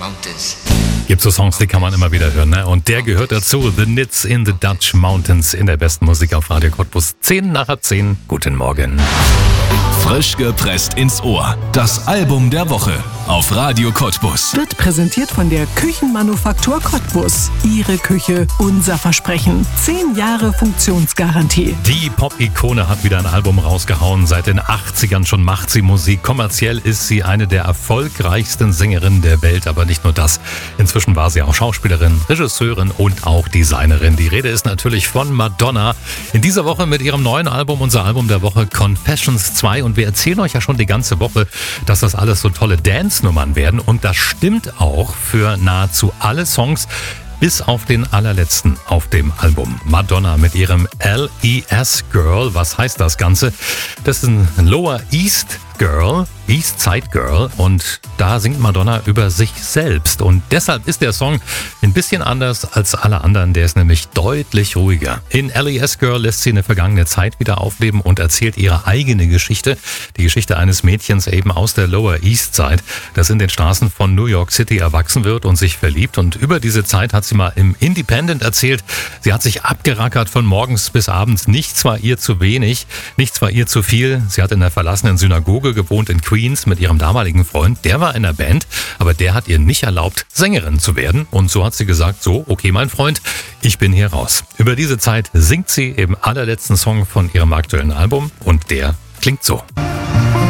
Mountains. Gibt so Songs, die kann man immer wieder hören, ne? Und der gehört dazu. The Nits in the Dutch Mountains in der besten Musik auf Radio Cottbus. 10:10. Guten Morgen. Frisch gepresst ins Ohr. Das Album der Woche auf Radio Cottbus. Wird präsentiert von der Küchenmanufaktur Cottbus. Ihre Küche, unser Versprechen. 10 Jahre Funktionsgarantie. Die Pop-Ikone hat wieder ein Album rausgehauen. Seit den 80ern schon macht sie Musik. Kommerziell ist sie eine der erfolgreichsten Sängerinnen der Welt. Aber nicht nur das. Inzwischen war sie auch Schauspielerin, Regisseurin und auch Designerin. Die Rede ist natürlich von Madonna. In dieser Woche mit ihrem neuen Album, unser Album der Woche Confessions 2. Und wir erzählen euch ja schon die ganze Woche, dass das alles so tolle Dance-Nummern werden. Und das stimmt auch für nahezu alle Songs, bis auf den allerletzten auf dem Album. Madonna mit ihrem LES Girl. Was heißt das Ganze? Das ist ein Lower East Girl, East Side Girl, und da singt Madonna über sich selbst. Und deshalb ist der Song ein bisschen anders als alle anderen. Der ist nämlich deutlich ruhiger. In LES Girl lässt sie eine vergangene Zeit wieder aufleben und erzählt ihre eigene Geschichte. Die Geschichte eines Mädchens eben aus der Lower East Side, das in den Straßen von New York City erwachsen wird und sich verliebt. Und über diese Zeit hat sie mal im Independent erzählt, sie hat sich abgerackert von morgens bis abends. Nichts war ihr zu wenig, nichts war ihr zu viel. Sie hat in einer verlassenen Synagoge gewohnt in Queens mit ihrem damaligen Freund. Der war in der Band, aber der hat ihr nicht erlaubt, Sängerin zu werden. Und so hat sie gesagt, so, okay, mein Freund, ich bin hier raus. Über diese Zeit singt sie im allerletzten Song von ihrem aktuellen Album und der klingt so.